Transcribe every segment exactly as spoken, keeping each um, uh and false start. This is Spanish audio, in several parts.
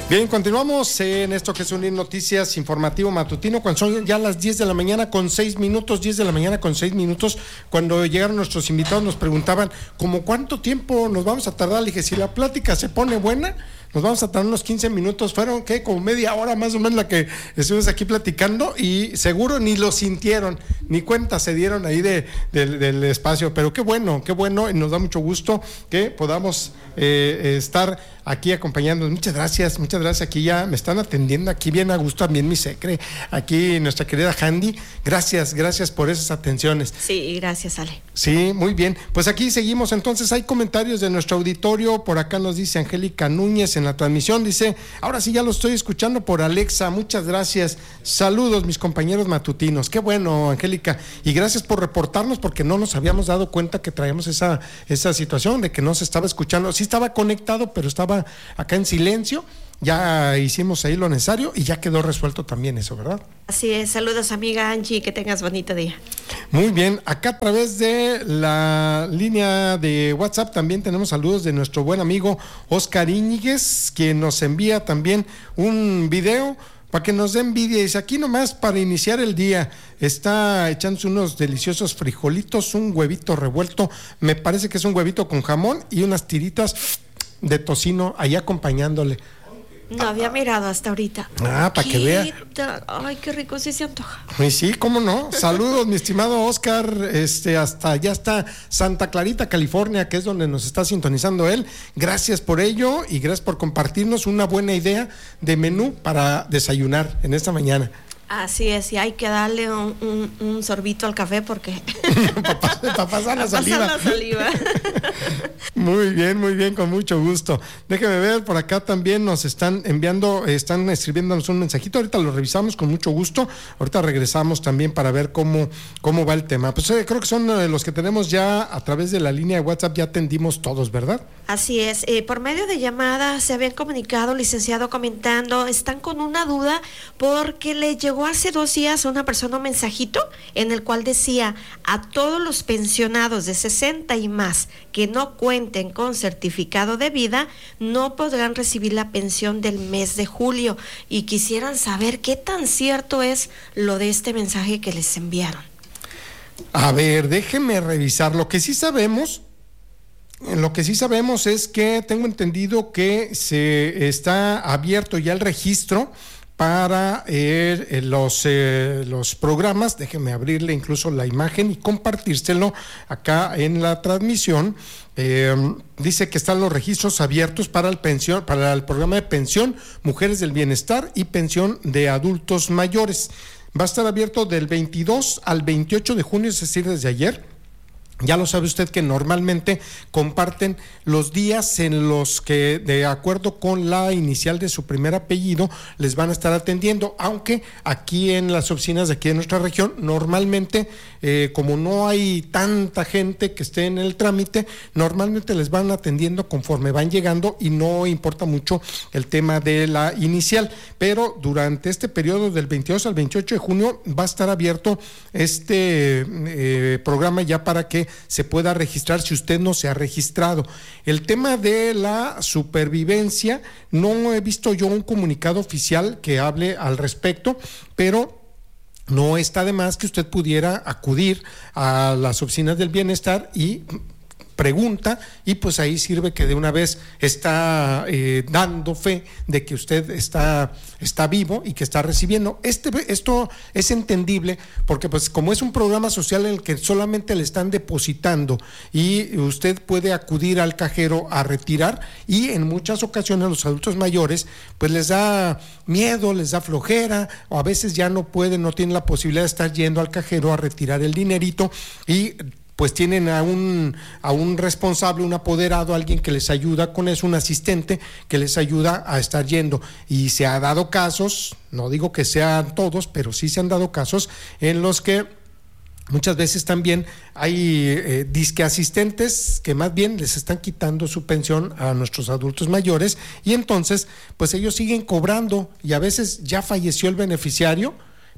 Bien, continuamos en esto que es Unir Noticias Informativo Matutino, cuando son ya las diez de la mañana con seis minutos, diez de la mañana con seis minutos, cuando llegaron nuestros invitados nos preguntaban, ¿cómo cuánto tiempo nos vamos a tardar? Le dije, si la plática se pone buena, nos vamos a tardar unos quince minutos, fueron, ¿qué? Como media hora más o menos la que estuvimos aquí platicando y seguro ni lo sintieron, ni cuenta se dieron ahí de, de, del espacio, pero qué bueno, qué bueno, y nos da mucho gusto que podamos eh, estar aquí acompañándonos. Muchas gracias, muchas gracias, aquí ya me están atendiendo, aquí bien a gusto también mi secre, aquí nuestra querida Handy, gracias, gracias por esas atenciones. Sí, gracias, Ale. Sí, muy bien, pues aquí seguimos, entonces hay comentarios de nuestro auditorio, por acá nos dice Angélica Núñez en la transmisión, dice, ahora sí ya lo estoy escuchando por Alexa, muchas gracias, saludos mis compañeros matutinos, qué bueno Angélica, y gracias por reportarnos porque no nos habíamos dado cuenta que traíamos esa, esa situación de que no se estaba escuchando, sí estaba conectado, pero estaba acá en silencio, ya hicimos ahí lo necesario y ya quedó resuelto también eso, ¿verdad? Así es, saludos amiga Angie, que tengas bonito día. Muy bien, acá a través de la línea de WhatsApp también tenemos saludos de nuestro buen amigo Oscar Íñiguez, quien nos envía también un video para que nos dé envidia, dice aquí nomás para iniciar el día, está echándose unos deliciosos frijolitos, un huevito revuelto, me parece que es un huevito con jamón y unas tiritas de tocino ahí acompañándole. No ah, había mirado hasta ahorita. Ah, para que vea. Ay, qué rico, sí se antoja. Y sí, cómo no. Saludos, mi estimado Oscar, este, hasta ya está Santa Clarita, California, que es donde nos está sintonizando él. Gracias por ello y gracias por compartirnos una buena idea de menú para desayunar en esta mañana. Así es, y hay que darle un, un, un sorbito al café porque para pa pasar la saliva. Pasar la saliva. Muy bien, muy bien, con mucho gusto. Déjeme ver, por acá también nos están enviando, están escribiéndonos un mensajito, ahorita lo revisamos con mucho gusto, ahorita regresamos también para ver cómo, cómo va el tema. Pues eh, creo que son eh, los que tenemos ya a través de la línea de WhatsApp, ya atendimos todos, ¿verdad? Así es, eh, por medio de llamadas se habían comunicado, licenciado, comentando, están con una duda porque le llegó hace dos días a una persona un mensajito en el cual decía a todos los pensionados de sesenta y más que no cuenten con certificado de vida no podrán recibir la pensión del mes de julio y quisieran saber qué tan cierto es lo de este mensaje que les enviaron. A ver, déjenme revisar. Lo que sí sabemos, lo que sí sabemos es que tengo entendido que se está abierto ya el registro para eh, los, eh, los programas. Déjenme abrirle incluso la imagen y compartírselo acá en la transmisión. Eh, dice que están los registros abiertos para el pensión, para el programa de pensión Mujeres del Bienestar y pensión de adultos mayores. Va a estar abierto del veintidós al veintiocho de junio, es decir, desde ayer. Ya lo sabe usted que normalmente comparten los días en los que, de acuerdo con la inicial de su primer apellido, les van a estar atendiendo, aunque aquí en las oficinas de aquí de nuestra región, normalmente, eh, como no hay tanta gente que esté en el trámite, normalmente les van atendiendo conforme van llegando y no importa mucho el tema de la inicial, pero durante este periodo del veintidós al veintiocho de junio va a estar abierto este eh, programa ya para que se pueda registrar si usted no se ha registrado. El tema de la supervivencia, no he visto yo un comunicado oficial que hable al respecto, pero no está de más que usted pudiera acudir a las oficinas del bienestar y pregunta, y pues ahí sirve que de una vez está eh, dando fe de que usted está, está vivo y que está recibiendo. Este, esto es entendible porque pues como es un programa social en el que solamente le están depositando y usted puede acudir al cajero a retirar, y en muchas ocasiones los adultos mayores pues les da miedo, les da flojera, o a veces ya no pueden, no tienen la posibilidad de estar yendo al cajero a retirar el dinerito y pues tienen a un, a un responsable, un apoderado, alguien que les ayuda con eso, un asistente que les ayuda a estar yendo. Y se ha dado casos, no digo que sean todos, pero sí se han dado casos en los que muchas veces también hay eh, disque asistentes que más bien les están quitando su pensión a nuestros adultos mayores, y entonces pues ellos siguen cobrando, y a veces ya falleció el beneficiario,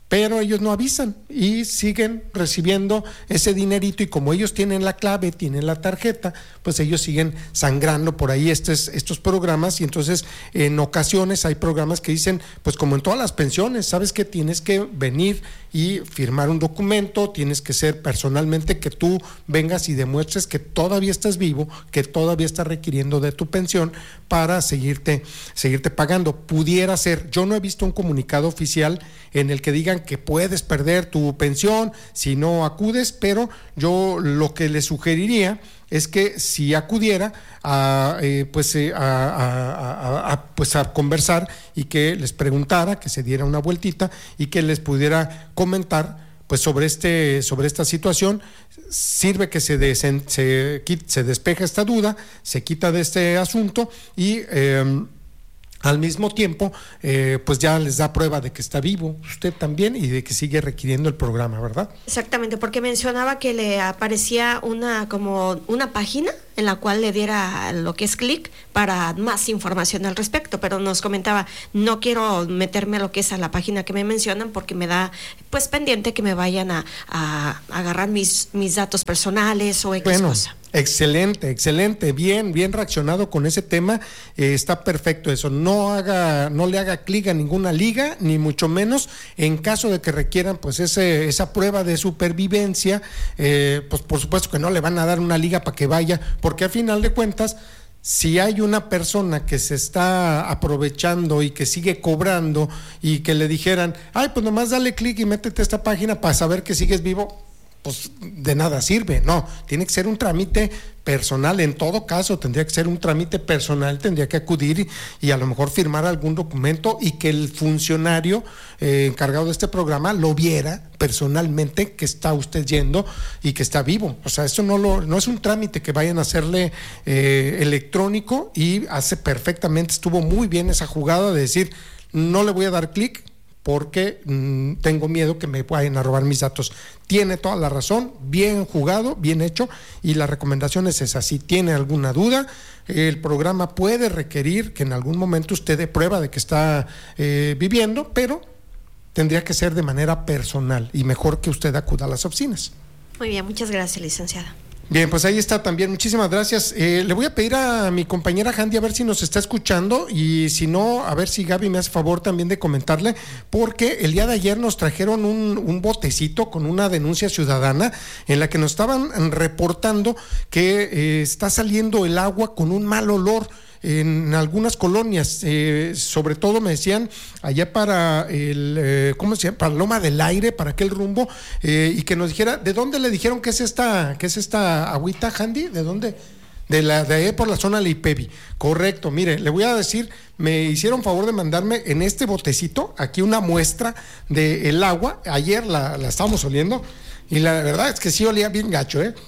pero ellos no avisan y siguen recibiendo ese dinerito, y como ellos tienen la clave, tienen la tarjeta, pues ellos siguen sangrando por ahí estos, estos programas. Y entonces en ocasiones hay programas que dicen, pues como en todas las pensiones, sabes que tienes que venir y firmar un documento, tienes que ser personalmente que tú vengas y demuestres que todavía estás vivo, que todavía estás requiriendo de tu pensión para seguirte, seguirte pagando. Pudiera ser, yo no he visto un comunicado oficial en el que digan que puedes perder tu pensión si no acudes, pero yo lo que le sugeriría es que si acudiera a, eh, pues, eh, a, a, a, a, pues a conversar, y que les preguntara, que se diera una vueltita y que les pudiera comentar pues sobre este sobre esta situación. Sirve que se, desen, se, se despeja esta duda, se quita de este asunto, y eh, al mismo tiempo, eh, pues ya les da prueba de que está vivo usted también y de que sigue requiriendo el programa, ¿verdad? Exactamente, porque mencionaba que le aparecía una como una página en la cual le diera lo que es clic para más información al respecto, pero nos comentaba, no quiero meterme a lo que es a la página que me mencionan porque me da pues pendiente que me vayan a, a, a agarrar mis, mis datos personales o X bueno. cosa. Excelente, excelente, bien, bien reaccionado con ese tema, eh, está perfecto eso. No haga, no le haga clic a ninguna liga, ni mucho menos en caso de que requieran pues ese, esa prueba de supervivencia, eh, pues por supuesto que no le van a dar una liga para que vaya, porque a final de cuentas, si hay una persona que se está aprovechando y que sigue cobrando, y que le dijeran, ay, pues nomás dale clic y métete a esta página para saber que sigues vivo, pues de nada sirve. No, tiene que ser un trámite personal. En todo caso tendría que ser un trámite personal, tendría que acudir y, y a lo mejor firmar algún documento, y que el funcionario eh, encargado de este programa lo viera personalmente que está usted yendo y que está vivo. O sea, eso no lo no es un trámite que vayan a hacerle eh, electrónico, y hace perfectamente, estuvo muy bien esa jugada de decir, no le voy a dar clic porque mmm, tengo miedo que me vayan a robar mis datos. Tiene toda la razón, bien jugado, bien hecho, y la recomendación es esa. Si tiene alguna duda, el programa puede requerir que en algún momento usted dé prueba de que está eh, viviendo, pero tendría que ser de manera personal, y mejor que usted acuda a las oficinas. Muy bien, muchas gracias, licenciada. Bien, pues ahí está también, muchísimas gracias. Eh, le voy a pedir a mi compañera Handy a ver si nos está escuchando, y si no, a ver si Gaby me hace favor también de comentarle, porque el día de ayer nos trajeron un, un botecito con una denuncia ciudadana en la que nos estaban reportando que eh, está saliendo el agua con un mal olor en algunas colonias, eh, sobre todo me decían allá para el, eh, ¿cómo se llama? Para Loma del Aire, para aquel rumbo, eh, y que nos dijera, ¿de dónde le dijeron que es esta, que es esta agüita, Handy? ¿De dónde? De la de ahí por la zona de Ipevi. Correcto, mire, le voy a decir, me hicieron favor de mandarme en este botecito aquí una muestra del agua. Ayer la, la estábamos oliendo, y la verdad es que sí olía bien gacho, ¿eh?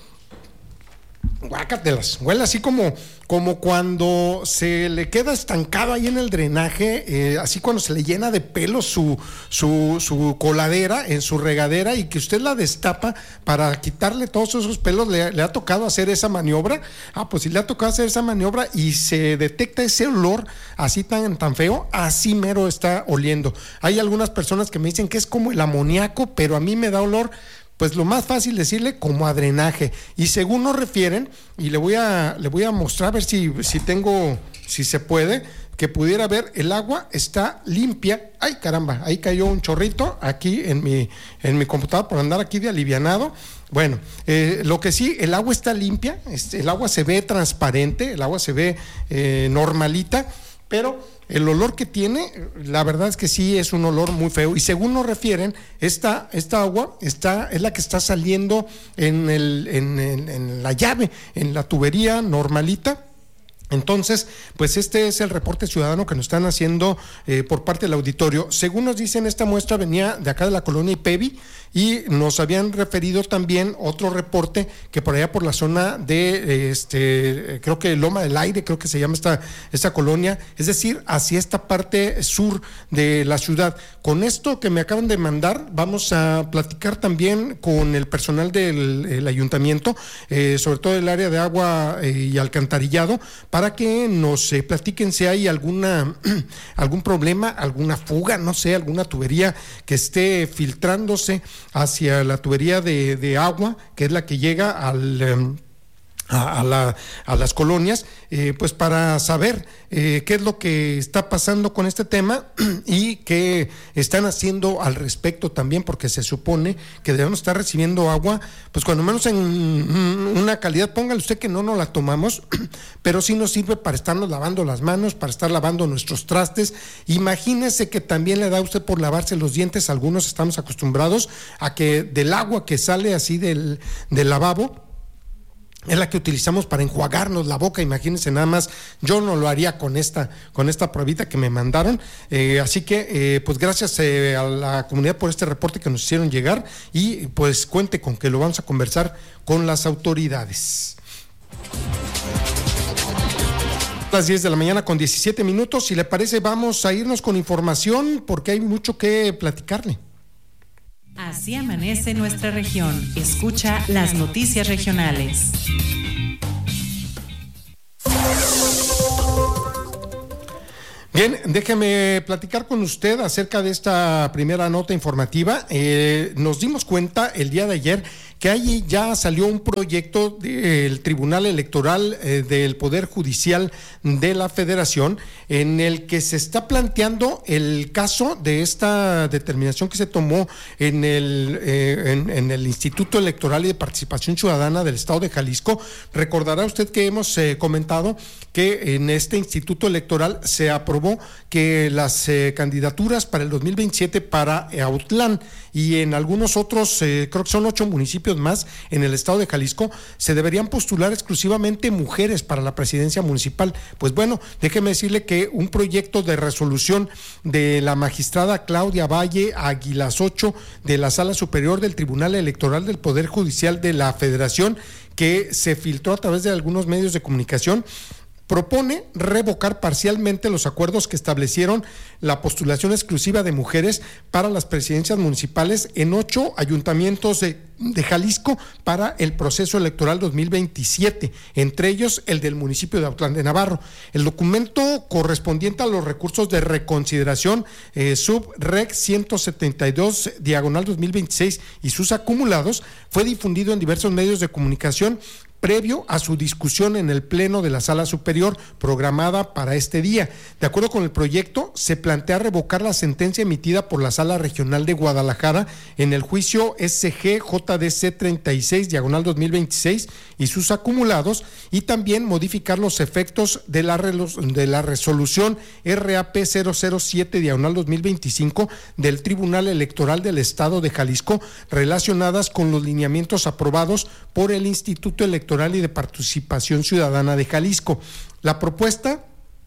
Guácatelas, huele así como, como cuando se le queda estancado ahí en el drenaje, eh, así cuando se le llena de pelo su, su, su coladera en su regadera, y que usted la destapa para quitarle todos esos pelos. ¿Le, le ha tocado hacer esa maniobra? Ah, pues si le ha tocado hacer esa maniobra y se detecta ese olor así tan, tan feo, así mero está oliendo. Hay algunas personas que me dicen que es como el amoníaco, pero a mí me da olor, pues lo más fácil decirle, como a drenaje. Y según nos refieren, y le voy a le voy a mostrar a ver si, si tengo, si se puede, que pudiera ver, el agua está limpia. Ay, caramba, ahí cayó un chorrito aquí en mi, en mi computadora por andar aquí de alivianado. Bueno, eh, lo que sí, el agua está limpia, este, el agua se ve transparente, el agua se ve eh, normalita, pero el olor que tiene, la verdad es que sí es un olor muy feo. Y según nos refieren, esta, esta agua está, es la que está saliendo en, el, en, en, en la llave, en la tubería normalita. Entonces, pues este es el reporte ciudadano que nos están haciendo eh, por parte del auditorio. Según nos dicen, esta muestra venía de acá de la colonia Ipevi, y nos habían referido también otro reporte que por allá por la zona de, este, creo que Loma del Aire, creo que se llama esta, esta colonia, es decir, hacia esta parte sur de la ciudad. Con esto que me acaban de mandar, vamos a platicar también con el personal del el ayuntamiento, eh, sobre todo el área de agua eh, y alcantarillado, para para que nos eh, platiquen si hay alguna algún problema, alguna fuga, no sé, alguna tubería que esté filtrándose hacia la tubería de, de agua, que es la que llega al... Eh, A, la, a las colonias, eh, pues para saber eh, qué es lo que está pasando con este tema y qué están haciendo al respecto también, porque se supone que debemos estar recibiendo agua, pues cuando menos en una calidad, póngale usted que no nos la tomamos, pero sí nos sirve para estarnos lavando las manos, para estar lavando nuestros trastes. Imagínese que también le da usted por lavarse los dientes, algunos estamos acostumbrados a que del agua que sale así del, del lavabo, es la que utilizamos para enjuagarnos la boca. Imagínense nada más, yo no lo haría con esta con esta pruebita que me mandaron, eh, así que eh, pues gracias eh, a la comunidad por este reporte que nos hicieron llegar y pues cuente con que lo vamos a conversar con las autoridades. Las diez de la mañana con diecisiete minutos, si le parece vamos a irnos con información porque hay mucho que platicarle. Así amanece nuestra región. Escucha las noticias regionales. Bien, déjeme platicar con usted acerca de esta primera nota informativa. Eh, nos dimos cuenta el día de ayer que ahí ya salió un proyecto del Tribunal Electoral eh, del Poder Judicial de la Federación en el que se está planteando el caso de esta determinación que se tomó en el, eh, en, en el Instituto Electoral y de Participación Ciudadana del Estado de Jalisco. Recordará usted que hemos eh, comentado que en este Instituto Electoral se aprobó que las eh, candidaturas para el dos mil veintisiete para Autlán y en algunos otros, eh, creo que son ocho municipios más en el estado de Jalisco, se deberían postular exclusivamente mujeres para la presidencia municipal. Pues bueno, déjeme decirle que un proyecto de resolución de la magistrada Claudia Valle Aguilas ocho de la Sala Superior del Tribunal Electoral del Poder Judicial de la Federación, que se filtró a través de algunos medios de comunicación, propone revocar parcialmente los acuerdos que establecieron la postulación exclusiva de mujeres para las presidencias municipales en ocho ayuntamientos de, de Jalisco para el proceso electoral dos mil veintisiete, entre ellos el del municipio de Autlán de Navarro. El documento correspondiente a los recursos de reconsideración eh, sub-rec ciento setenta y dos diagonal dos mil veintiséis y sus acumulados fue difundido en diversos medios de comunicación previo a su discusión en el Pleno de la Sala Superior programada para este día. De acuerdo con el proyecto, se plantea revocar la sentencia emitida por la Sala Regional de Guadalajara en el juicio S G J D C treinta y seis diagonal dos mil veintiséis y sus acumulados, y también modificar los efectos de la, de la resolución R A P cero cero siete diagonal dos mil veinticinco del Tribunal Electoral del Estado de Jalisco relacionadas con los lineamientos aprobados por el Instituto Electoral y de Participación Ciudadana de Jalisco. La propuesta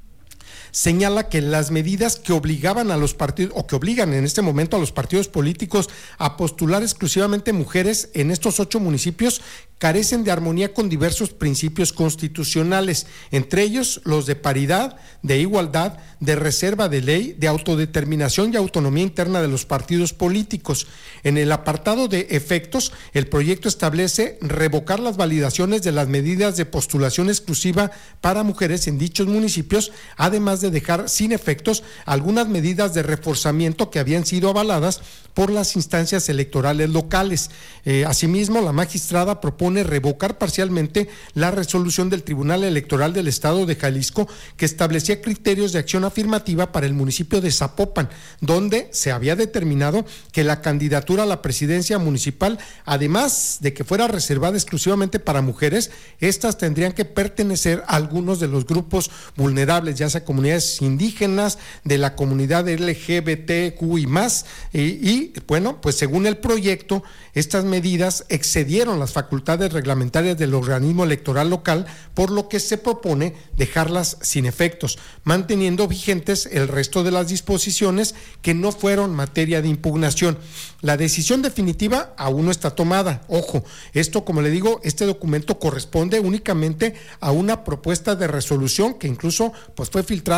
señala que las medidas que obligaban a los partidos, o que obligan en este momento a los partidos políticos a postular exclusivamente mujeres en estos ocho municipios, carecen de armonía con diversos principios constitucionales, entre ellos los de paridad, de igualdad, de reserva de ley, de autodeterminación y autonomía interna de los partidos políticos. En el apartado de efectos, el proyecto establece revocar las validaciones de las medidas de postulación exclusiva para mujeres en dichos municipios, además de dejar sin efectos algunas medidas de reforzamiento que habían sido avaladas por las instancias electorales locales. Eh, asimismo, la magistrada propone revocar parcialmente la resolución del Tribunal Electoral del Estado de Jalisco que establecía criterios de acción afirmativa para el municipio de Zapopan, donde se había determinado que la candidatura a la presidencia municipal, además de que fuera reservada exclusivamente para mujeres, estas tendrían que pertenecer a algunos de los grupos vulnerables, ya sea comunidades indígenas, de la comunidad L G B T Q y más, y, y bueno, pues según el proyecto, estas medidas excedieron las facultades reglamentarias del organismo electoral local, por lo que se propone dejarlas sin efectos, manteniendo vigentes el resto de las disposiciones que no fueron materia de impugnación. La decisión definitiva aún no está tomada. Ojo, esto, como le digo, este documento corresponde únicamente a una propuesta de resolución que incluso pues fue filtrada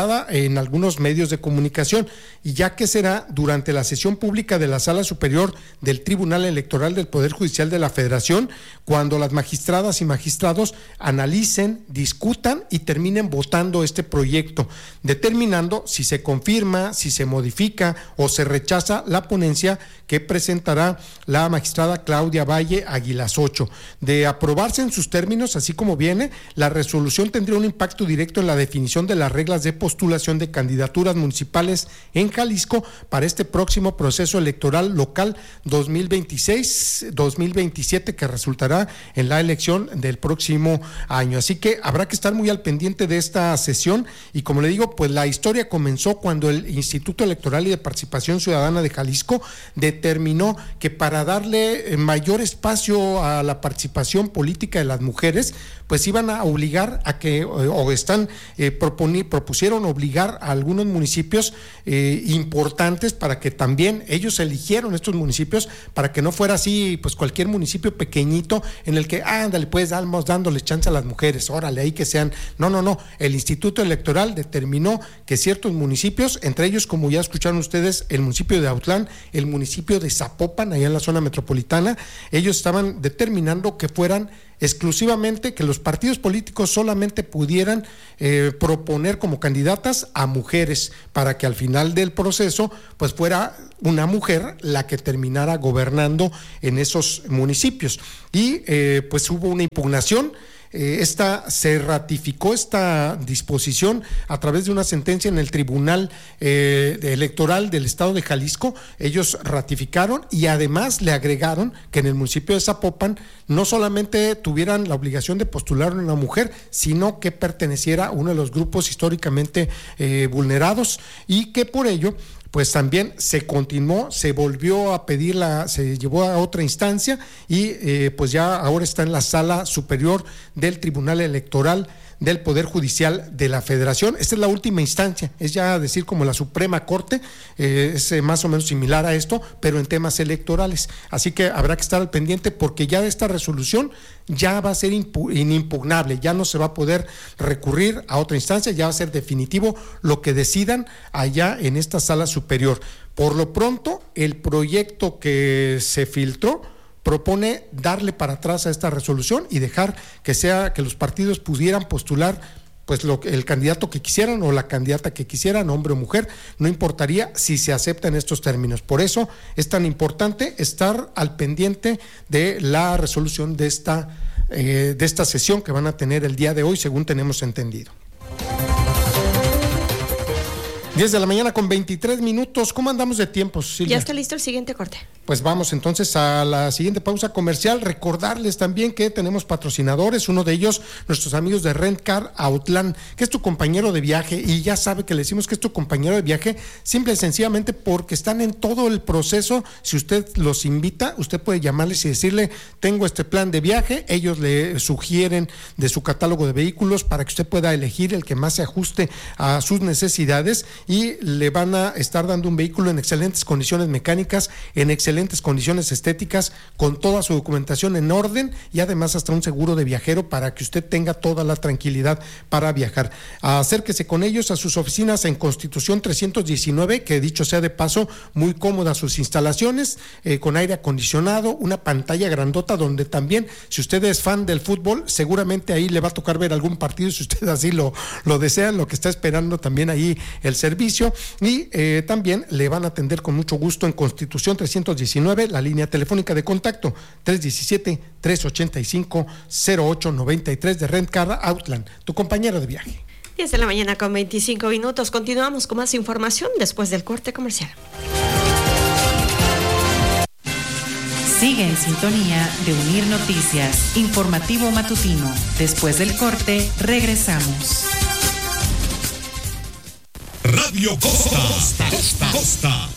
realizada en algunos medios de comunicación, y ya que será durante la sesión pública de la Sala Superior del Tribunal Electoral del Poder Judicial de la Federación, cuando las magistradas y magistrados analicen, discutan y terminen votando este proyecto, determinando si se confirma, si se modifica o se rechaza la ponencia que presentará la magistrada Claudia Valle Aguilas Ocho. De aprobarse en sus términos, así como viene, la resolución tendría un impacto directo en la definición de las reglas de postulación de candidaturas municipales en Jalisco para este próximo proceso electoral local dos mil veintiséis dos mil veintisiete, que resultará en la elección del próximo año. Así que habrá que estar muy al pendiente de esta sesión, y como le digo, pues la historia comenzó cuando el Instituto Electoral y de Participación Ciudadana de Jalisco determinó que para darle mayor espacio a la participación política de las mujeres, pues iban a obligar a que, o están eh, proponi, propusieron obligar a algunos municipios eh, importantes para que también ellos eligieron estos municipios, para que no fuera así, pues cualquier municipio pequeñito en el que, ándale, pues vamos dándole chance a las mujeres, órale, ahí que sean. No, no, no. El Instituto Electoral determinó que ciertos municipios, entre ellos, como ya escucharon ustedes, el municipio de Autlán, el municipio de Zapopan, allá en la zona metropolitana, ellos estaban determinando que fueran exclusivamente, que los partidos políticos solamente pudieran eh, proponer como candidatas a mujeres, para que al final del proceso pues fuera una mujer la que terminara gobernando en esos municipios. Y eh, pues hubo una impugnación. Eh, esta se ratificó esta disposición a través de una sentencia en el Tribunal eh, Electoral del Estado de Jalisco. Ellos ratificaron y además le agregaron que en el municipio de Zapopan no solamente tuvieran la obligación de postular a una mujer, sino que perteneciera a uno de los grupos históricamente eh, vulnerados, y que por ello pues también se continuó, se volvió a pedir, la, se llevó a otra instancia, y eh, pues ya ahora está en la Sala Superior del Tribunal Electoral del Poder Judicial de la Federación. Esta es la última instancia, es ya decir como la Suprema Corte, eh, es eh, más o menos similar a esto, pero en temas electorales. Así que habrá que estar al pendiente, porque ya esta resolución ya va a ser inimpugnable, ya no se va a poder recurrir a otra instancia, ya va a ser definitivo lo que decidan allá en esta Sala Superior. Por lo pronto, el proyecto que se filtró propone darle para atrás a esta resolución y dejar que sea que los partidos pudieran postular pues lo, el candidato que quisieran o la candidata que quisieran, hombre o mujer, no importaría si se acepta en estos términos. Por eso es tan importante estar al pendiente de la resolución de esta, eh, de esta sesión que van a tener el día de hoy, según tenemos entendido. diez de la mañana con veintitrés minutos. ¿Cómo andamos de tiempo, Silvia? Ya está listo el siguiente corte. Pues vamos entonces a la siguiente pausa comercial. Recordarles también que tenemos patrocinadores, uno de ellos nuestros amigos de Rent Car Autlán, que es tu compañero de viaje, y ya sabe que le decimos que es tu compañero de viaje simple y sencillamente porque están en todo el proceso. Si usted los invita, usted puede llamarles y decirle, tengo este plan de viaje, ellos le sugieren de su catálogo de vehículos para que usted pueda elegir el que más se ajuste a sus necesidades, y le van a estar dando un vehículo en excelentes condiciones mecánicas, en excelentes condiciones estéticas, con toda su documentación en orden, y además hasta un seguro de viajero para que usted tenga toda la tranquilidad para viajar. Acérquese con ellos a sus oficinas en Constitución trescientos diecinueve, que dicho sea de paso, muy cómodas sus instalaciones, eh, con aire acondicionado, una pantalla grandota donde también, si usted es fan del fútbol, seguramente ahí le va a tocar ver algún partido, si usted así lo, lo desea, lo que está esperando también ahí el servicio. Y eh, también le van a atender con mucho gusto en Constitución trescientos diecinueve, la línea telefónica de contacto tres uno siete, tres ocho cinco, cero ocho nueve tres de Rent Car Autlán, tu compañero de viaje. diez de la mañana con veinticinco minutos. Continuamos con más información después del corte comercial. Sigue en sintonía de Unir Noticias, informativo matutino. Después del corte, regresamos. Radio Costa, Costa, Costa, Costa.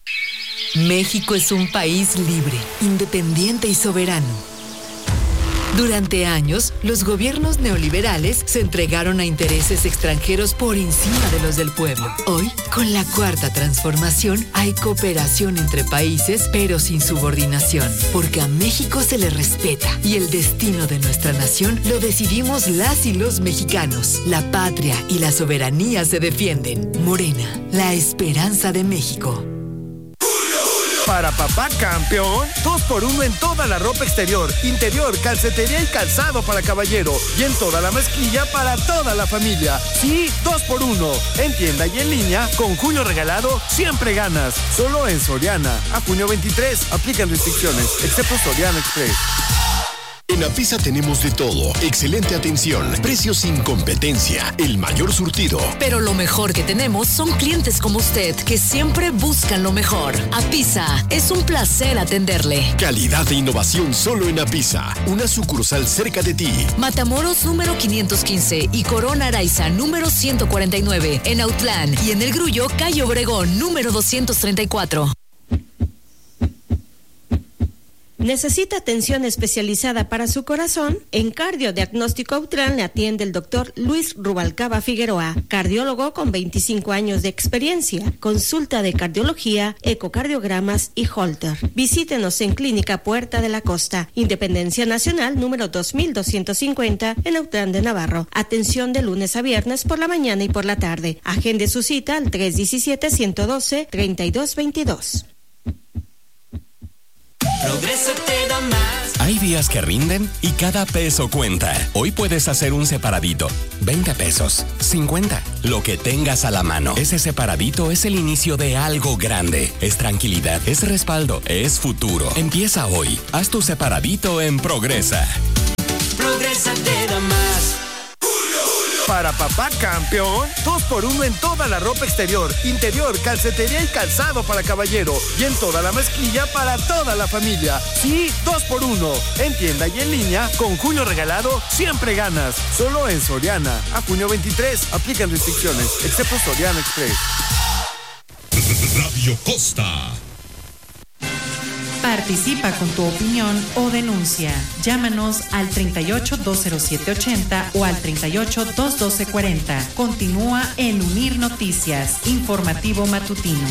México es un país libre, independiente y soberano. Durante años, los gobiernos neoliberales se entregaron a intereses extranjeros por encima de los del pueblo. Hoy, con la cuarta transformación, hay cooperación entre países, pero sin subordinación, porque a México se le respeta y el destino de nuestra nación lo decidimos las y los mexicanos. La patria y la soberanía se defienden. Morena, la esperanza de México. Para papá campeón, dos por uno en toda la ropa exterior, interior, calcetería y calzado para caballero. Y en toda la mezclilla para toda la familia. Sí, dos por uno. En tienda y en línea, con junio regalado, siempre ganas. Solo en Soriana. A junio veintitrés, aplican restricciones, excepto Soriana Express. En Apisa tenemos de todo, excelente atención, precios sin competencia, el mayor surtido. Pero lo mejor que tenemos son clientes como usted, que siempre buscan lo mejor. Apisa, es un placer atenderle. Calidad e innovación solo en Apisa, una sucursal cerca de ti. Matamoros número quinientos quince y Corona Araiza número ciento cuarenta y nueve, en Autlán, y en El Grullo, calle Obregón número doscientos treinta y cuatro. ¿Necesita atención especializada para su corazón? En Cardiodiagnóstico Autlán le atiende el doctor Luis Rubalcaba Figueroa, cardiólogo con veinticinco años de experiencia, consulta de cardiología, ecocardiogramas y Holter. Visítenos en Clínica Puerta de la Costa, Independencia Nacional número dos mil doscientos cincuenta en Autlán de Navarro. Atención de lunes a viernes por la mañana y por la tarde. Agende su cita al tres uno siete, uno uno dos, tres dos dos dos. Progreso te da más. Hay días que rinden y cada peso cuenta. Hoy puedes hacer un separadito. veinte pesos, cincuenta, lo que tengas a la mano. Ese separadito es el inicio de algo grande. Es tranquilidad, es respaldo, es futuro. Empieza hoy. Haz tu separadito en Progresa. Progresa te da más. Para papá campeón, dos por uno en toda la ropa exterior, interior, calcetería y calzado para caballero. Y en toda la mezclilla para toda la familia. Sí, dos por uno. En tienda y en línea, con junio regalado, siempre ganas. Solo en Soriana. A junio veintitrés, aplican restricciones, excepto Soriana Express. Radio Costa. Participa con tu opinión o denuncia. Llámanos al treinta y ocho, dos cero siete ochenta o al treinta y ocho, dos doce cuarenta. Continúa en Unir Noticias, informativo matutino.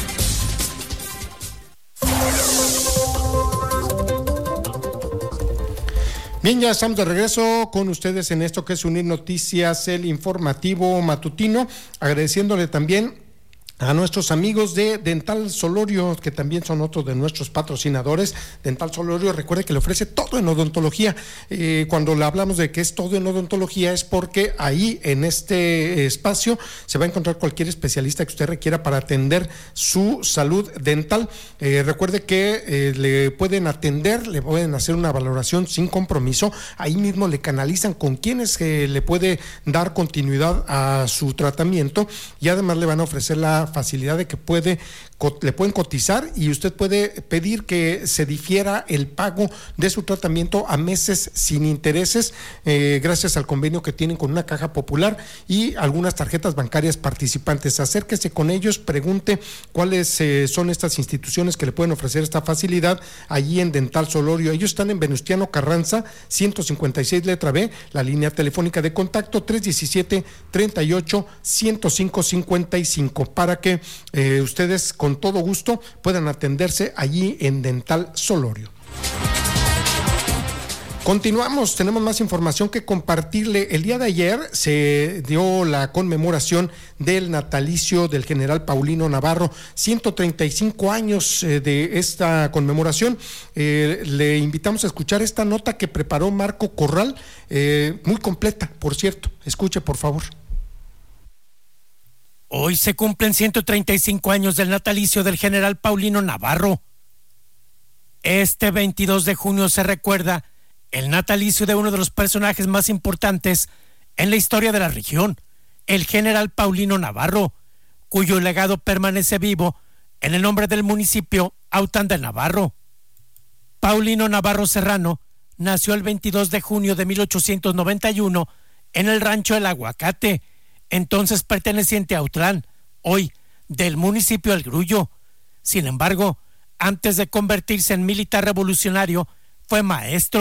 Bien, ya estamos de regreso con ustedes en esto que es Unir Noticias, el informativo matutino, agradeciéndole también a nuestros amigos de Dental Solorio, que también son otros de nuestros patrocinadores. Dental Solorio, recuerde que le ofrece todo en odontología. Eh, cuando le hablamos de que es todo en odontología es porque ahí en este espacio se va a encontrar cualquier especialista que usted requiera para atender su salud dental. Eh, recuerde que eh, le pueden atender, le pueden hacer una valoración sin compromiso. Ahí mismo le canalizan con quienes eh, le puede dar continuidad a su tratamiento y además le van a ofrecer la facilidad de que puede le pueden cotizar y usted puede pedir que se difiera el pago de su tratamiento a meses sin intereses, eh, gracias al convenio que tienen con una caja popular y algunas tarjetas bancarias participantes. Acérquese con ellos, pregunte cuáles eh, son estas instituciones que le pueden ofrecer esta facilidad allí en Dental Solorio. Ellos están en Venustiano Carranza, ciento cincuenta y seis letra B, la línea telefónica de contacto tres diecisiete, treinta y ocho, ciento cinco cincuenta y cinco, para que eh, ustedes con todo gusto puedan atenderse allí en Dental Solorio. Continuamos, tenemos más información que compartirle. El día de ayer se dio la conmemoración del natalicio del general Paulino Navarro, ciento treinta y cinco años eh, de esta conmemoración. Eh, le invitamos a escuchar esta nota que preparó Marco Corral, eh, muy completa, por cierto. Escuche, por favor. Hoy se cumplen ciento treinta y cinco años del natalicio del general Paulino Navarro. Este veintidós de junio se recuerda el natalicio de uno de los personajes más importantes en la historia de la región, el general Paulino Navarro, cuyo legado permanece vivo en el nombre del municipio Autlán de Navarro. Paulino Navarro Serrano nació el veintidós de junio de mil ochocientos noventa y uno en el rancho El Aguacate, entonces perteneciente a Autlán, hoy del municipio El Grullo. Sin embargo, antes de convertirse en militar revolucionario, fue maestro.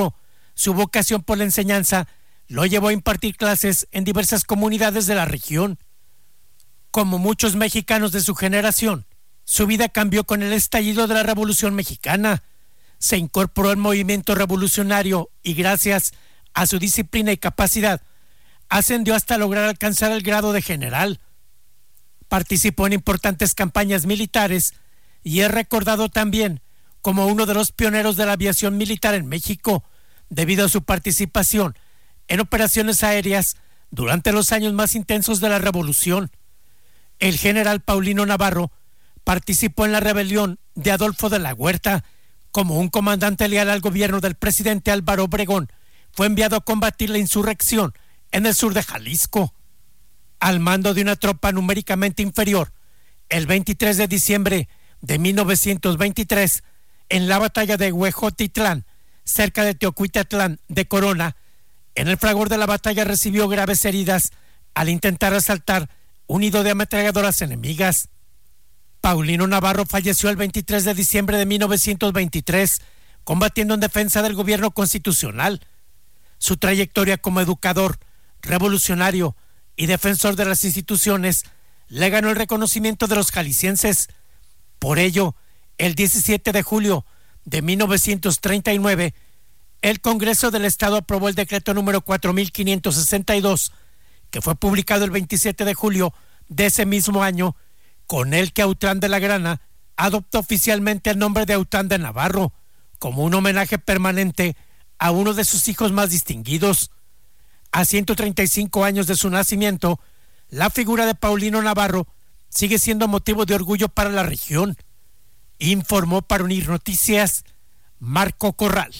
su vocación por la enseñanza lo llevó a impartir clases en diversas comunidades de la región. Como muchos mexicanos de su generación, su vida cambió con el estallido de la Revolución Mexicana. Se incorporó al movimiento revolucionario y gracias a su disciplina y capacidad, ascendió hasta lograr alcanzar el grado de general. Participó en importantes campañas militares y es recordado también como uno de los pioneros de la aviación militar en México, debido a su participación en operaciones aéreas durante los años más intensos de la Revolución. El general Paulino Navarro participó en la rebelión de Adolfo de la Huerta. Como un comandante leal al gobierno del presidente Álvaro Obregón, fue enviado a combatir la insurrección en el sur de Jalisco. Al mando de una tropa numéricamente inferior, el veintitrés de diciembre de mil novecientos veintitrés, en la batalla de Huejotitlán, cerca de Teocuitatlán de Corona, en el fragor de la batalla recibió graves heridas al intentar asaltar un nido de ametralladoras enemigas. Paulino Navarro falleció el veintitrés de diciembre de mil novecientos veintitrés, combatiendo en defensa del gobierno constitucional. Su trayectoria como educador, revolucionario y defensor de las instituciones le ganó el reconocimiento de los jaliscienses. Por ello, el diecisiete de julio de mil novecientos treinta y nueve, el Congreso del Estado aprobó el decreto número cuatro mil quinientos sesenta y dos, que fue publicado el veintisiete de julio de ese mismo año, con el que Autlán de la Grana adoptó oficialmente el nombre de Autlán de Navarro, como un homenaje permanente a uno de sus hijos más distinguidos. A ciento treinta y cinco años de su nacimiento, la figura de Paulino Navarro sigue siendo motivo de orgullo para la región. Informó para Unir Noticias Marco Corral.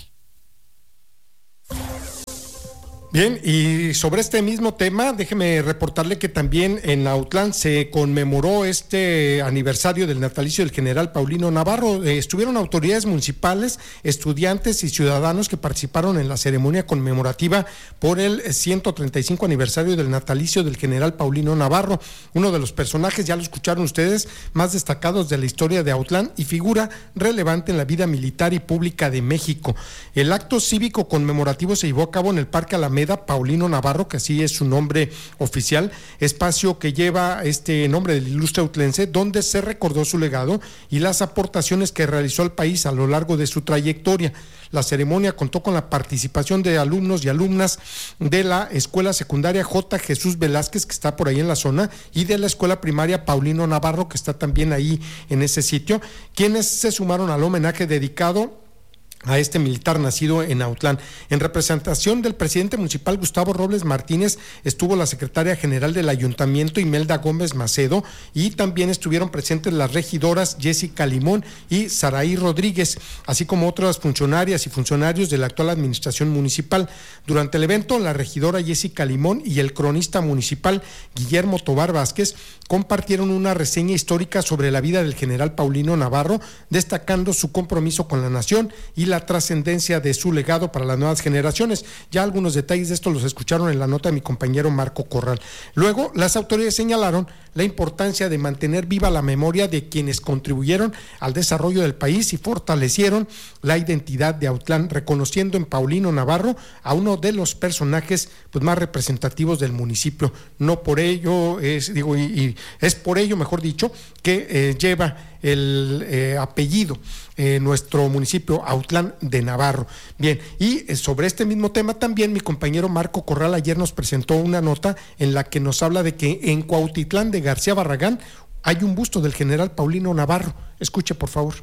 Bien, y sobre este mismo tema, déjeme reportarle que también en Autlán se conmemoró este aniversario del natalicio del general Paulino Navarro. Eh, estuvieron autoridades municipales, estudiantes y ciudadanos que participaron en la ceremonia conmemorativa por el ciento treinta y cinco aniversario del natalicio del general Paulino Navarro, uno de los personajes, ya lo escucharon ustedes, más destacados de la historia de Autlán y figura relevante en la vida militar y pública de México. El acto cívico conmemorativo se llevó a cabo en el Parque Alameda Paulino Navarro, que así es su nombre oficial, espacio que lleva este nombre del ilustre autlense, donde se recordó su legado y las aportaciones que realizó al país a lo largo de su trayectoria. La ceremonia contó con la participación de alumnos y alumnas de la Escuela Secundaria J. Jesús Velázquez, que está por ahí en la zona, y de la Escuela Primaria Paulino Navarro, que está también ahí en ese sitio, quienes se sumaron al homenaje dedicado a este militar nacido en Autlán. En representación del presidente municipal Gustavo Robles Martínez estuvo la secretaria general del ayuntamiento Imelda Gómez Macedo, y también estuvieron presentes las regidoras Jessica Limón y Saraí Rodríguez, así como otras funcionarias y funcionarios de la actual administración municipal. Durante el evento, la regidora Jessica Limón y el cronista municipal Guillermo Tobar Vázquez compartieron una reseña histórica sobre la vida del general Paulino Navarro, destacando su compromiso con la nación y la trascendencia de su legado para las nuevas generaciones. Ya algunos detalles de esto los escucharon en la nota de mi compañero Marco Corral. Luego, las autoridades señalaron la importancia de mantener viva la memoria de quienes contribuyeron al desarrollo del país y fortalecieron la identidad de Autlán, reconociendo en Paulino Navarro a uno de los personajes pues, más representativos del municipio. No por ello, es, digo, y, y es por ello, mejor dicho, que eh, lleva el eh, apellido eh, nuestro municipio Autlán de Navarro. Bien, y eh, sobre este mismo tema también mi compañero Marco Corral ayer nos presentó una nota en la que nos habla de que en Cuautitlán de García Barragán hay un busto del general Paulino Navarro. Escuche, por favor.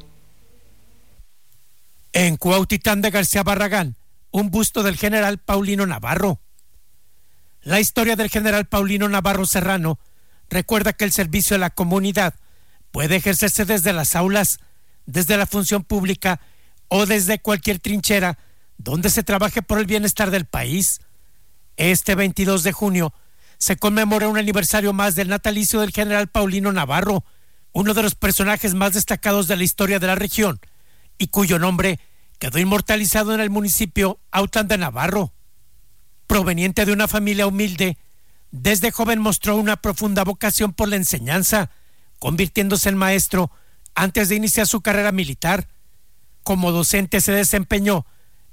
En Cuautitlán de García Barragán, un busto del general Paulino Navarro. La historia del general Paulino Navarro Serrano recuerda que el servicio a la comunidad puede ejercerse desde las aulas, desde la función pública o desde cualquier trinchera donde se trabaje por el bienestar del país. Este veintidós de junio se conmemora un aniversario más del natalicio del general Paulino Navarro, uno de los personajes más destacados de la historia de la región y cuyo nombre quedó inmortalizado en el municipio Autlán de Navarro. Proveniente de una familia humilde, desde joven mostró una profunda vocación por la enseñanza, convirtiéndose en maestro antes de iniciar su carrera militar. Como docente se desempeñó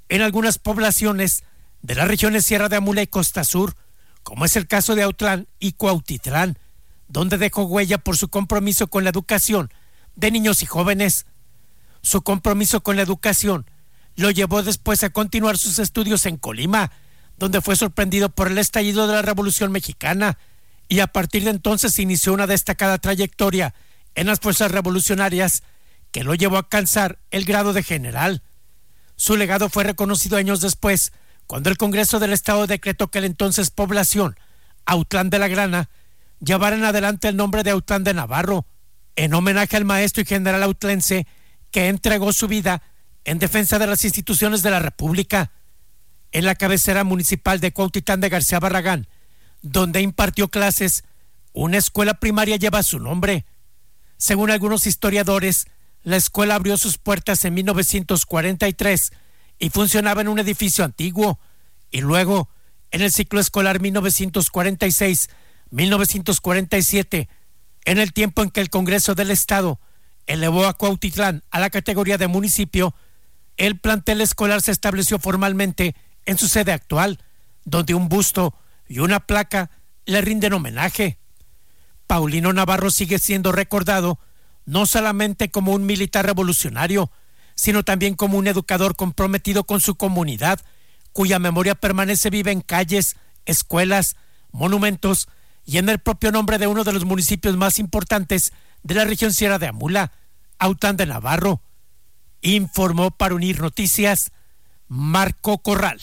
en algunas poblaciones de las regiones Sierra de Amula y Costa Sur, como es el caso de Autlán y Cuautitlán, donde dejó huella por su compromiso con la educación de niños y jóvenes. Su compromiso con la educación lo llevó después a continuar sus estudios en Colima, donde fue sorprendido por el estallido de la Revolución Mexicana, y a partir de entonces inició una destacada trayectoria en las fuerzas revolucionarias que lo llevó a alcanzar el grado de general. Su legado fue reconocido años después, cuando el Congreso del Estado decretó que la entonces población Autlán de la Grana llevara en adelante el nombre de Autlán de Navarro, en homenaje al maestro y general autlense que entregó su vida en defensa de las instituciones de la República. En la cabecera municipal de Cuautitlán de García Barragán, donde impartió clases, una escuela primaria lleva su nombre. Según algunos historiadores, la escuela abrió sus puertas en mil novecientos cuarenta y tres y funcionaba en un edificio antiguo, y luego, en el ciclo escolar mil novecientos cuarenta y seis a mil novecientos cuarenta y siete, en el tiempo en que el Congreso del Estado elevó a Cuautitlán a la categoría de municipio, el plantel escolar se estableció formalmente en su sede actual, donde un busto y una placa le rinden homenaje. Paulino Navarro sigue siendo recordado no solamente como un militar revolucionario, sino también como un educador comprometido con su comunidad, cuya memoria permanece viva en calles, escuelas, monumentos y en el propio nombre de uno de los municipios más importantes de la región Sierra de Amula, Autlán de Navarro. Informó para Unir Noticias Marco Corral.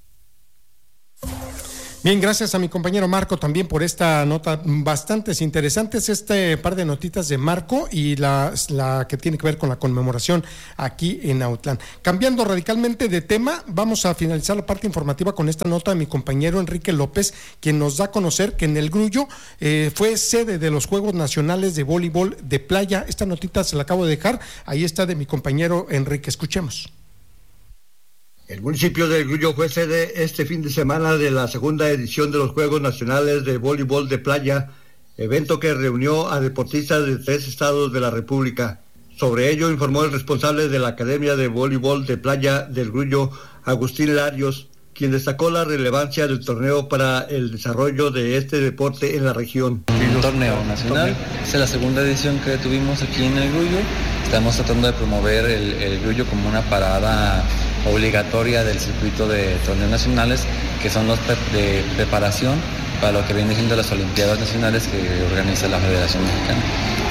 Bien, gracias a mi compañero Marco también por esta nota bastante interesantes, este par de notitas de Marco y la, la que tiene que ver con la conmemoración aquí en Autlán. Cambiando radicalmente de tema, vamos a finalizar la parte informativa con esta nota de mi compañero Enrique López, quien nos da a conocer que en el Grullo eh, fue sede de los Juegos Nacionales de Voleibol de Playa. Esta notita se la acabo de dejar, ahí está, de mi compañero Enrique. Escuchemos. El municipio de Grullo fue sede este fin de semana de la segunda edición de los Juegos Nacionales de Voleibol de Playa, evento que reunió a deportistas de tres estados de la República. Sobre ello informó el responsable de la Academia de Voleibol de Playa del Grullo, Agustín Larios, quien destacó la relevancia del torneo para el desarrollo de este deporte en la región. Un torneo nacional, es la segunda edición que tuvimos aquí en el Grullo. Estamos tratando de promover el, el Grullo como una parada obligatoria del circuito de torneos nacionales, que son los de preparación para lo que viene siendo las Olimpiadas Nacionales que organiza la Federación Mexicana.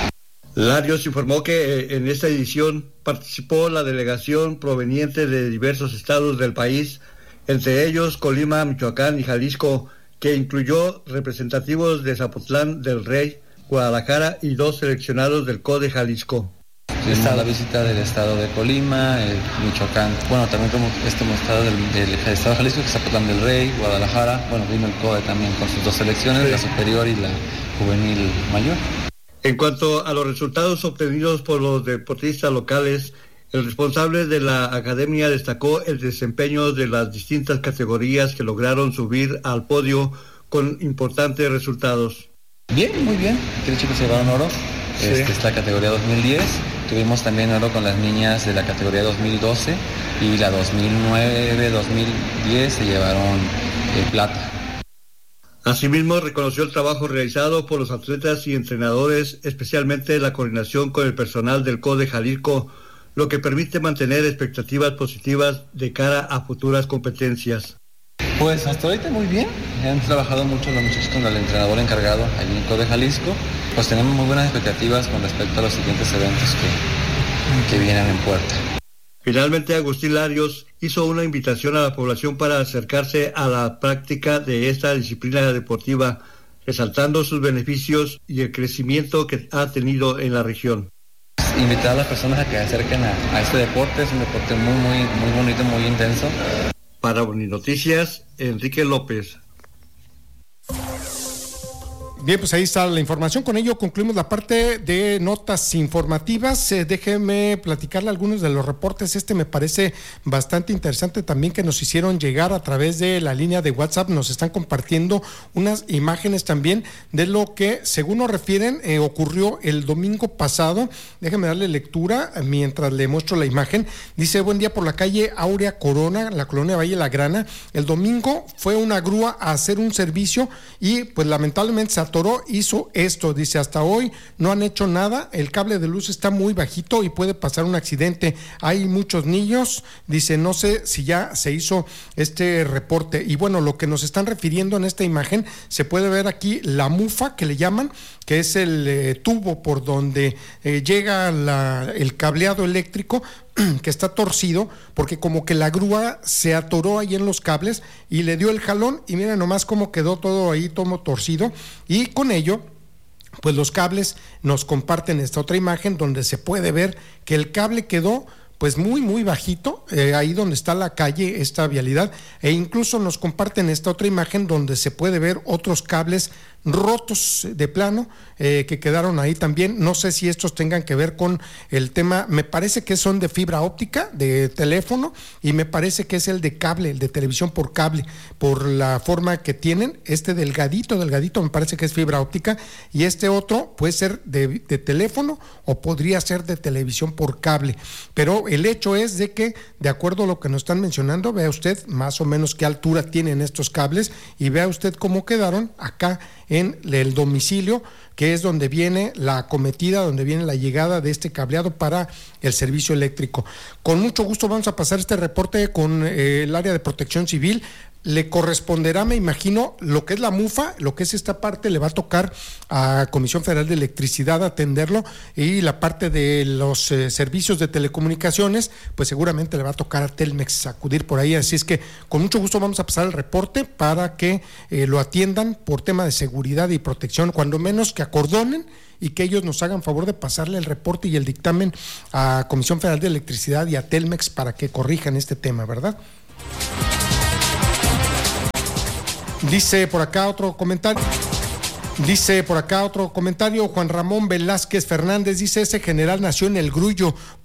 Larios informó que en esta edición participó la delegación proveniente de diversos estados del país, entre ellos Colima, Michoacán y Jalisco, que incluyó representativos de Zapotlán del Rey, Guadalajara y dos seleccionados del C O D E Jalisco. Está la visita del estado de Colima, eh, Michoacán, bueno, también como este estado del, del estado de Jalisco, que Zapotlán del Rey, Guadalajara, bueno, vino el C O D E también con sus dos selecciones, sí, la superior y la juvenil mayor. En cuanto a los resultados obtenidos por los deportistas locales, el responsable de la academia destacó el desempeño de las distintas categorías que lograron subir al podio con importantes resultados. Bien, muy bien, tres chicos se llevaron oro, sí. Este es la categoría dos mil diez. Tuvimos también oro con las niñas de la categoría dos mil doce y la dos mil nueve, dos mil diez se llevaron el plata. Asimismo, reconoció el trabajo realizado por los atletas y entrenadores, especialmente la coordinación con el personal del C O D E Jalisco, lo que permite mantener expectativas positivas de cara a futuras competencias. Pues hasta ahorita muy bien, han trabajado mucho los muchachos con el entrenador encargado allí en C O D E Jalisco, pues tenemos muy buenas expectativas con respecto a los siguientes eventos que, que vienen en puerta. Finalmente, Agustín Larios hizo una invitación a la población para acercarse a la práctica de esta disciplina deportiva, resaltando sus beneficios y el crecimiento que ha tenido en la región. Invitar a las personas a que se acerquen a, a este deporte, es un deporte muy, muy, muy bonito, muy intenso. Para Unir Noticias, Enrique López. Bien, pues ahí está la información. Con ello concluimos la parte de notas informativas. Eh, déjeme platicarle algunos de los reportes. Este me parece bastante interesante también, que nos hicieron llegar a través de la línea de WhatsApp. Nos están compartiendo unas imágenes también de lo que, según nos refieren, eh, ocurrió el domingo pasado. Déjeme darle lectura mientras le muestro la imagen. Dice: buen día por la calle Aurea Corona, la colonia Valle La Grana. El domingo fue una grúa a hacer un servicio y pues lamentablemente se atoró, hizo esto. Dice: hasta hoy no han hecho nada, el cable de luz está muy bajito y puede pasar un accidente, hay muchos niños. Dice: no sé si ya se hizo este reporte. Y bueno, lo que nos están refiriendo en esta imagen, se puede ver aquí la mufa que le llaman, que es el eh, tubo por donde eh, llega la, el cableado eléctrico, que está torcido, porque como que la grúa se atoró ahí en los cables y le dio el jalón, y miren nomás cómo quedó todo ahí, todo torcido. Y con ello, pues los cables nos comparten esta otra imagen donde se puede ver que el cable quedó pues muy muy bajito, eh, ahí donde está la calle, esta vialidad, e incluso nos comparten esta otra imagen donde se puede ver otros cables rotos de plano, eh, que quedaron ahí también. No sé si estos tengan que ver con el tema, me parece que son de fibra óptica, de teléfono, y me parece que es el de cable, el de televisión por cable, por la forma que tienen. Este delgadito, delgadito me parece que es fibra óptica, y este otro puede ser de, de teléfono o podría ser de televisión por cable. Pero el hecho es de que, de acuerdo a lo que nos están mencionando, vea usted más o menos qué altura tienen estos cables y vea usted cómo quedaron acá en el domicilio, que es donde viene la acometida, donde viene la llegada de este cableado para el servicio eléctrico. Con mucho gusto vamos a pasar este reporte con eh, el área de protección civil. Le corresponderá, me imagino, lo que es la mufa, lo que es esta parte, le va a tocar a Comisión Federal de Electricidad atenderlo, y la parte de los eh, servicios de telecomunicaciones, pues seguramente le va a tocar a Telmex acudir por ahí. Así es que con mucho gusto vamos a pasar el reporte para que eh, lo atiendan por tema de seguridad y protección, cuando menos que acordonen y que ellos nos hagan favor de pasarle el reporte y el dictamen a Comisión Federal de Electricidad y a Telmex para que corrijan este tema, ¿verdad? Dice por acá otro comentario. Dice por acá otro comentario, Juan Ramón Velázquez Fernández, dice: ese general nació en El Grullo,